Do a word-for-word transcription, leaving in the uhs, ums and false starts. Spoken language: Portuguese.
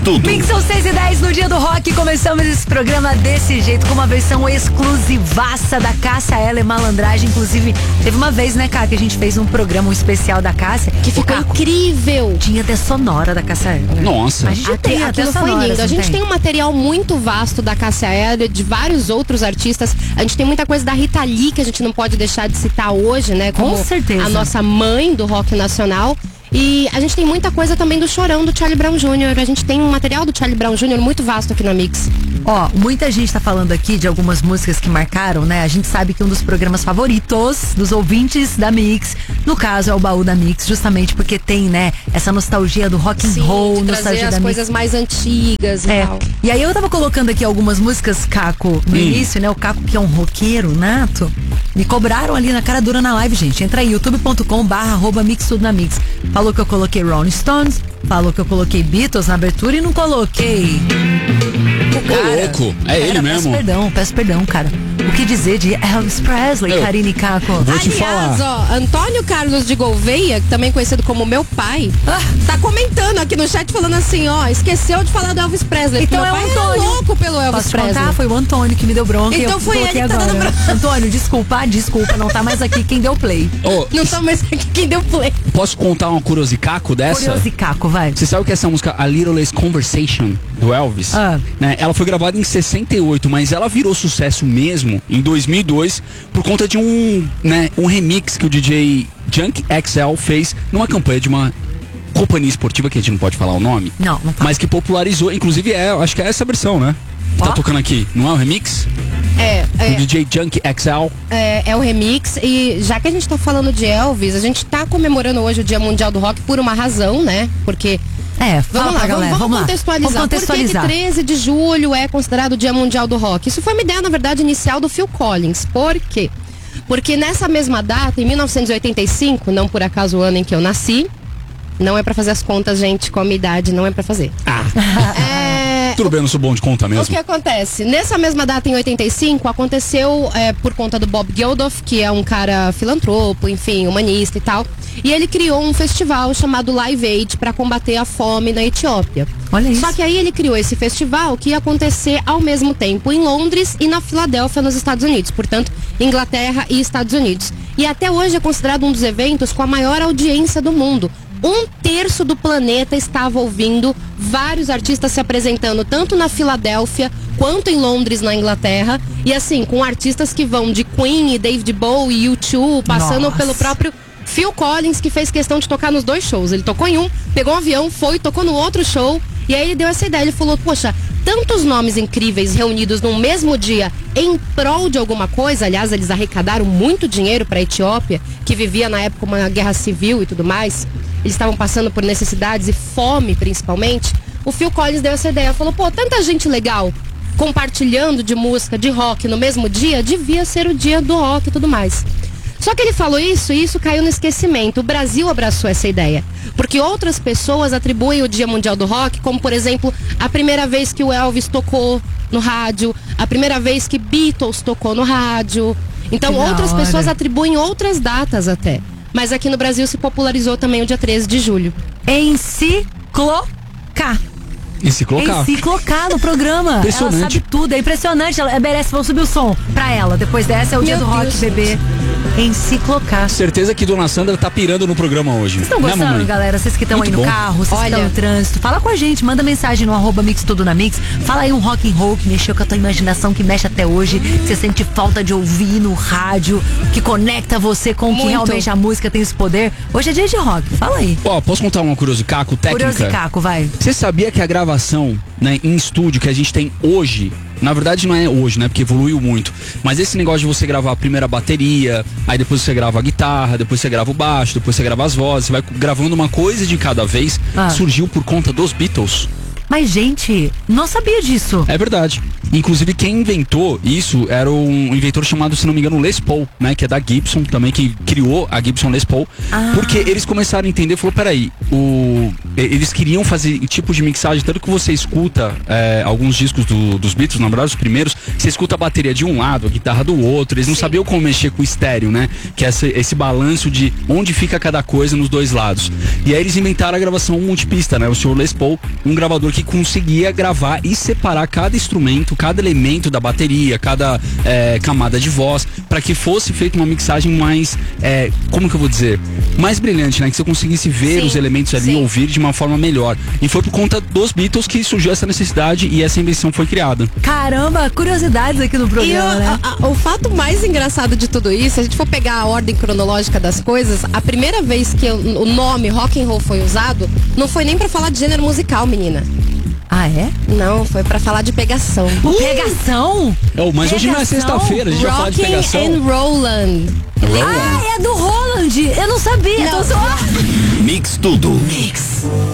tudo. Mix são seis e dez no dia do rock. Começamos esse programa desse jeito, com uma versão exclusivaça da Cássia Eller Malandragem. Inclusive, teve uma vez, né, Cá, que a gente fez um programa um especial da Cássia. Que ficou Caco, incrível. tinha até sonora da Cássia Eller. Nossa. A gente tem até Aquilo foi sonoras, lindo. A não gente tem? tem um material muito vasto da Cássia Eller, de vários outros artistas. A gente tem muita coisa da Rita Lee que a gente não pode deixar de citar hoje, né? Como Com certeza. a nossa mãe do rock nacional. E a gente tem muita coisa também do Chorão, do Charlie Brown Júnior A gente tem um material do Charlie Brown Júnior muito vasto aqui na Mix. Ó, muita gente tá falando aqui de algumas músicas que marcaram, né? A gente sabe que um dos programas favoritos dos ouvintes da Mix, no caso, é o Baú da Mix, justamente porque tem, né, essa nostalgia do rock and Sim, roll, de nostalgia trazer as da coisas Mix. mais antigas e É. tal. E aí eu tava colocando aqui algumas músicas, Caco, no Hum. início, né? O Caco, que é um roqueiro nato, me cobraram ali na cara dura na live, gente. Entra aí, youtube ponto com barra arroba mix tudo na Mix. Falou que eu coloquei Rolling Stones, falou que eu coloquei Beatles na abertura e não coloquei o cara. Ô, louco, é ele Pera, mesmo. Peço perdão, peço perdão, cara. O que dizer de Elvis Presley, Eu- Karine e Caco? Vou te Aliás, falar. ó, Antônio Carlos de Gouveia, também conhecido como meu pai, Ah. tá comentando aqui no chat falando assim, ó, esqueceu de falar do Elvis Presley. Então meu é o pai Antônio. é louco pelo Elvis Posso te Presley. contar? Foi o Antônio que me deu bronca. e Então eu foi coloquei ele que tá agora. dando bronca. Antônio, desculpa, desculpa, não tá mais aqui quem deu play. Ô, Não tá mais aqui quem deu play. posso contar uma curiosicaco dessa? Curioso e Caco, vai. Você sabe que essa música, A Little Less Conversation, do Elvis, Ah. né, ela foi gravada em sessenta e oito, mas ela virou sucesso mesmo em dois mil e dois por conta de um, né, um remix que o D J Junk X L fez numa campanha de uma companhia esportiva, que a gente não pode falar o nome, Não, não fala. mas que popularizou, inclusive é, acho que é essa versão, né? Que Ó. tá tocando aqui, não é o remix? É, Do é, D J Junk X L. é, é o remix. E já que a gente tá falando de Elvis, a gente tá comemorando hoje o Dia Mundial do Rock por uma razão, né? Porque É, fala Vamos lá, pra vamos, galera, vamos lá. contextualizar. Vamos contextualizar. Por que que treze de julho é considerado o Dia Mundial do Rock? Isso foi uma ideia, na verdade, inicial do Phil Collins. Por quê? Porque nessa mesma data, em mil novecentos e oitenta e cinco, não por acaso o ano em que eu nasci, não é pra fazer as contas, gente, com a minha idade, não é pra fazer. Ah, É, tudo bem, eu não sou bom de conta o mesmo. que acontece? Nessa mesma data, em oitenta e cinco, aconteceu é, por conta do Bob Geldof, que é um cara filantropo, enfim, humanista e tal. E ele criou um festival chamado Live Aid para combater a fome na Etiópia. Olha isso. Só que aí ele criou esse festival que ia acontecer ao mesmo tempo em Londres e na Filadélfia, nos Estados Unidos. Portanto, Inglaterra e Estados Unidos. E até hoje é considerado um dos eventos com a maior audiência do mundo. Um terço do planeta estava ouvindo vários artistas se apresentando tanto na Filadélfia quanto em Londres, na Inglaterra. E assim, com artistas que vão de Queen e David Bowie e U dois, passando Nossa. pelo próprio Phil Collins, que fez questão de tocar nos dois shows. Ele tocou em um, pegou um avião, foi, tocou no outro show. E aí ele deu essa ideia, ele falou, poxa, tantos nomes incríveis reunidos num mesmo dia em prol de alguma coisa. Aliás, eles arrecadaram muito dinheiro para a Etiópia, que vivia na época uma guerra civil e tudo mais. Eles estavam passando por necessidades e fome, principalmente. O Phil Collins deu essa ideia, falou, pô, tanta gente legal compartilhando de música, de rock no mesmo dia, devia ser o dia do rock e tudo mais. Só que ele falou isso e isso caiu no esquecimento. O Brasil abraçou essa ideia. Porque outras pessoas atribuem o Dia Mundial do Rock, como, por exemplo, a primeira vez que o Elvis tocou no rádio, a primeira vez que Beatles tocou no rádio. Então, Que da outras hora. pessoas atribuem outras datas até. Mas aqui no Brasil se popularizou também o dia treze de julho. Enciclocar. E se colocar. Enciclocar no programa. Impressionante. Ela sabe tudo, é impressionante. Ela merece, vamos subir o som pra ela. Depois dessa é o dia Meu do rock, Deus, bebê. Enciclocar. Certeza que Dona Sandra tá pirando no programa hoje. Vocês estão Né, gostando, mamãe? galera? Vocês que estão aí Muito no bom. carro, vocês que Olha. estão no trânsito, fala com a gente, manda mensagem no arroba Mix Tudo na Mix. Fala aí um rock and roll que mexeu com a tua imaginação, que mexe até hoje, que você sente falta de ouvir no rádio, que conecta você com quem Muito. realmente a música tem esse poder. Hoje é dia de rock, fala aí. Ó, posso contar uma curiosidade técnica? Curioso Caco, vai. Você sabia que a gravação, né, em estúdio que a gente tem hoje, na verdade não é hoje, né, porque evoluiu muito, mas esse negócio de você gravar a primeira bateria, aí depois você grava a guitarra, depois você grava o baixo, depois você grava as vozes, você vai gravando uma coisa de cada vez, Ah. surgiu por conta dos Beatles. Mas, gente, não sabia disso. É verdade. Inclusive, quem inventou isso era um inventor chamado, se não me engano, Les Paul, né? Que é da Gibson, também que criou a Gibson Les Paul. Ah. Porque eles começaram a entender, falou, peraí, o o, eles queriam fazer o tipo de mixagem, tanto que você escuta é, alguns discos do, dos Beatles, na verdade os primeiros, você escuta a bateria de um lado, a guitarra do outro, eles não Sim. sabiam como mexer com o estéreo, né? Que é esse, esse balanço de onde fica cada coisa nos dois lados. E aí eles inventaram a gravação multipista, né? O senhor Les Paul, um gravador que conseguia gravar e separar cada instrumento, cada elemento da bateria, cada é, camada de voz, para que fosse feita uma mixagem mais, é, como que eu vou dizer, mais brilhante, né? Que você conseguisse ver Sim, os elementos ali, sim. ouvir de uma forma melhor. E foi por conta dos Beatles que surgiu essa necessidade e essa invenção foi criada. Caramba, curiosidades aqui no programa, e o, né? a, a, o fato mais engraçado de tudo isso, se a gente for pegar a ordem cronológica das coisas, a primeira vez que o, o nome rock and roll foi usado, não foi nem pra falar de gênero musical, menina. Ah, é? Não, foi pra falar de pegação. Uh! Pegação? Oh, mas pegação? hoje não é sexta-feira, a gente vai falar de Rocking pegação. and Roland. Roland. Ah, é do Roland. Eu não sabia. Não. Tô só... Mix tudo. Mix.